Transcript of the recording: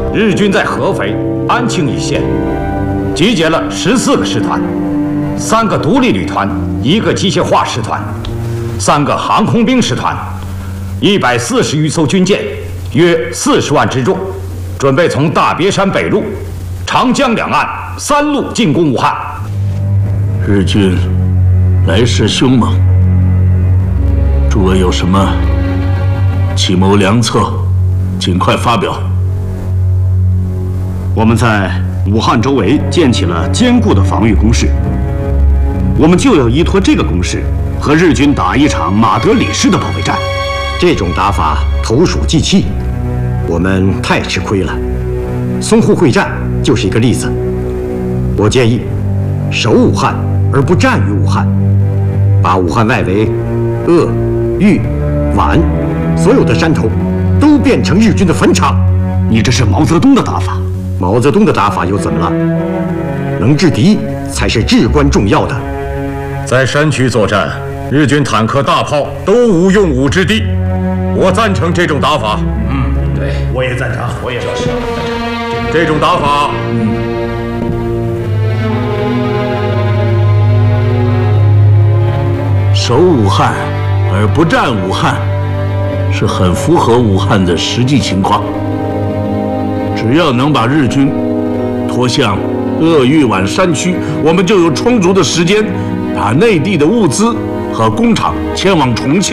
日军在合肥、安庆一线集结了14个师团，3个独立旅团，1个机械化师团，3个航空兵师团，140余艘军舰，约40万之众，准备从大别山北路、长江两岸3路进攻武汉。 日军来势凶猛，诸位有什么计谋良策，尽快发表。 我们在武汉周围建起了坚固的防御工事，我们就要依托这个工事和日军打一场马德里式的保卫战。 这种打法投鼠忌器，我们太吃亏了。淞沪会战就是一个例子。我建议守武汉而不战于武汉，把武汉外围鄂、豫、皖所有的山头都变成日军的坟场。 你这是毛泽东的打法。 毛泽东的打法又怎么了？能制敌才是至关重要的。 在山区作战，日军坦克、大炮都无用武之地，我赞成这种打法。 对，我也赞成，我也是赞成这种打法。 守武汉而不战武汉，是很符合武汉的实际情况。只要能把日军拖向鄂豫皖山区，我们就有充足的时间把内地的物资和工厂迁往重庆。